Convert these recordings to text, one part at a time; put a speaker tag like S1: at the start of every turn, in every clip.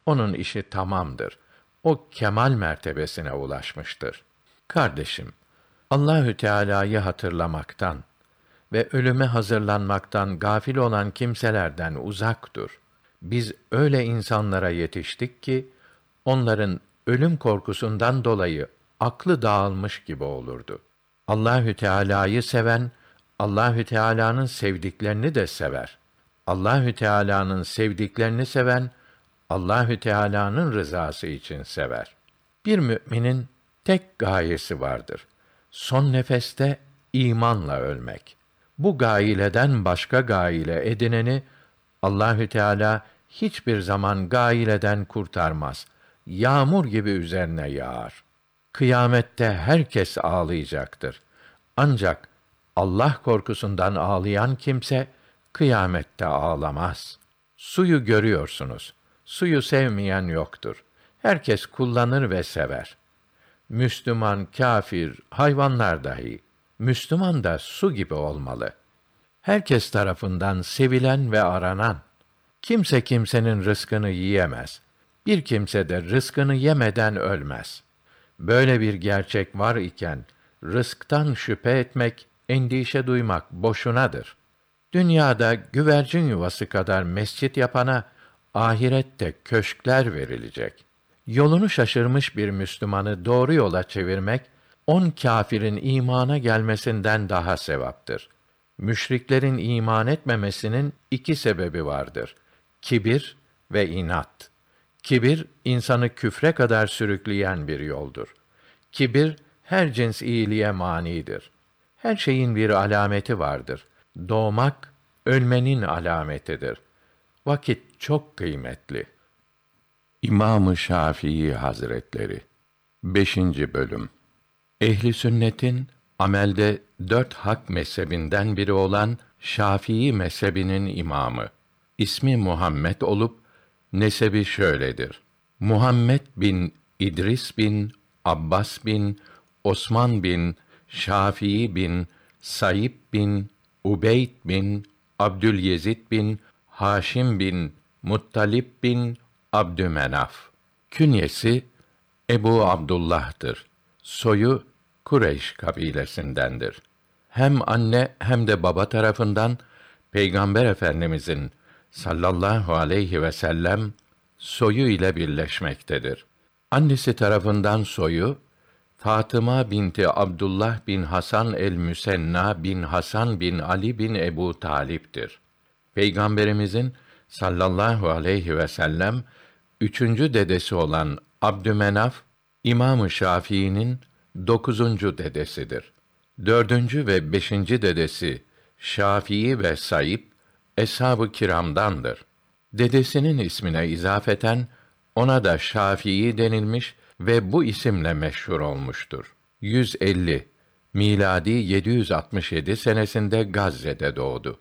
S1: onun işi tamamdır. O kemal mertebesine ulaşmıştır. Kardeşim, Allahü Teala'yı hatırlamaktan ve ölüme hazırlanmaktan gafil olan kimselerden uzak dur. Biz öyle insanlara yetiştik ki onların ölüm korkusundan dolayı aklı dağılmış gibi olurdu. Allahü Teala'yı seven Allahü Teala'nın sevdiklerini de sever. Allahü Teala'nın sevdiklerini seven Allahü Teala'nın rızası için sever. Bir müminin tek gayesi vardır. Son nefeste imanla ölmek. Bu gaileden başka gaile edineni Allahü Teala hiçbir zaman gaileden kurtarmaz. Yağmur gibi üzerine yağar. Kıyamette herkes ağlayacaktır. Ancak Allah korkusundan ağlayan kimse kıyamette ağlamaz. Suyu görüyorsunuz. Suyu sevmeyen yoktur. Herkes kullanır ve sever. Müslüman, kâfir, hayvanlar dahi. Müslüman da su gibi olmalı. Herkes tarafından sevilen ve aranan. Kimse kimsenin rızkını yiyemez. Bir kimse de rızkını yemeden ölmez. Böyle bir gerçek var iken, rızktan şüphe etmek, endişe duymak boşunadır. Dünyada güvercin yuvası kadar mescit yapana, ahirette köşkler verilecek. Yolunu şaşırmış bir Müslümanı doğru yola çevirmek, 10 kâfirin imana gelmesinden daha sevaptır. Müşriklerin iman etmemesinin 2 sebebi vardır: kibir ve inat. Kibir, insanı küfre kadar sürükleyen bir yoldur. Kibir, her cins iyiliğe manidir. Her şeyin bir alameti vardır. Doğmak, ölmenin alametidir. Vakit çok kıymetli. İmam-ı Şafii Hazretleri 5. bölüm. Ehli sünnetin amelde 4 hak mezhebinden biri olan Şafii mezhebinin imamı. İsmi Muhammed olup nesebi şöyledir: Muhammed bin İdris bin Abbas bin Osman bin Şafii bin Saib bin Ubeyd bin Abdülyezid bin Haşim bin Muttalib bin Abdümenaf. Künyesi Ebu Abdullah'tır. Soyu Kureyş kabilesindendir. Hem anne hem de baba tarafından Peygamber Efendimizin sallallahu aleyhi ve sellem soyu ile birleşmektedir. Annesi tarafından soyu Fatıma binti Abdullah bin Hasan el-Müsenna bin Hasan bin Ali bin Ebu Talip'tir. Peygamberimizin sallallahu aleyhi ve sellem 3. dedesi olan Abdümenaf, İmam-ı Şafii'nin 9. dedesidir. 4. ve 5. dedesi Şafii ve Saib, eshab-ı kiramdandır. Dedesinin ismine izafeten ona da Şafii denilmiş ve bu isimle meşhur olmuştur. 150 miladi 767 senesinde Gazze'de doğdu.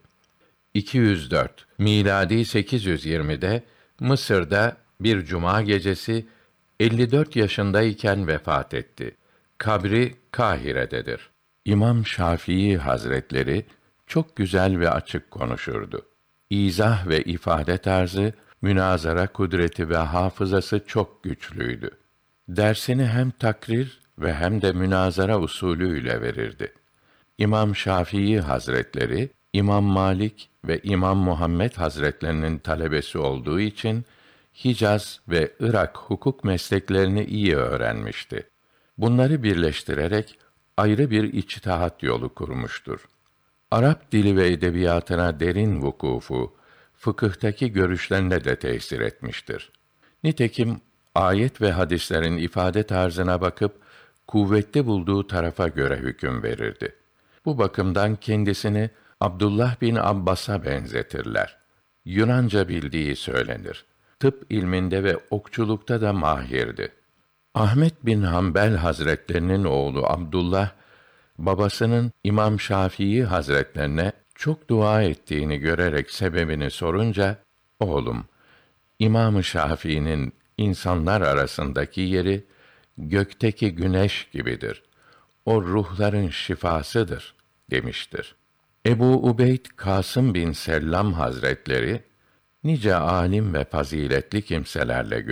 S1: 204 miladi 820'de Mısır'da bir cuma gecesi 54 yaşındayken vefat etti. Kabri Kahire'dedir. İmam Şafii Hazretleri çok güzel ve açık konuşurdu. İzah ve ifade tarzı, münazara kudreti ve hafızası çok güçlüydü. Dersini hem takrir ve hem de münazara usulüyle verirdi. İmam Şafii Hazretleri, İmam Malik ve İmam Muhammed Hazretlerinin talebesi olduğu için Hicaz ve Irak hukuk mesleklerini iyi öğrenmişti. Bunları birleştirerek ayrı bir içtihat yolu kurmuştur. Arap dili ve edebiyatına derin vukufu, fıkıhtaki görüşlerine de tesir etmiştir. Nitekim ayet ve hadislerin ifade tarzına bakıp kuvvetli bulduğu tarafa göre hüküm verirdi. Bu bakımdan kendisini Abdullah bin Abbas'a benzetirler. Yunanca bildiği söylenir. Tıp ilminde ve okçulukta da mahirdi. Ahmet bin Hanbel Hazretlerinin oğlu Abdullah, babasının İmam Şafii Hazretlerine çok dua ettiğini görerek sebebini sorunca, oğlum, İmam-ı Şafii'nin insanlar arasındaki yeri gökteki güneş gibidir. O ruhların şifasıdır demiştir. Ebu Ubeyd Kasım bin Sellam Hazretleri nice alim ve faziletli kimselerle